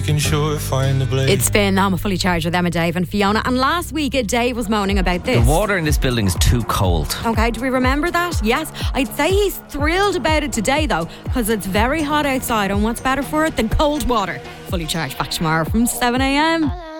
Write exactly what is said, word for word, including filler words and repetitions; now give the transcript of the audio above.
can sure find the blade. It's been I'm a fully charged with Emma, Dave and Fiona. And last week Dave was moaning about this. The water in this building is too cold. Okay, do we remember that? Yes. I'd say he's thrilled about it today though, because it's very hot outside, and what's better for it than cold water? Fully charged back tomorrow from seven a.m.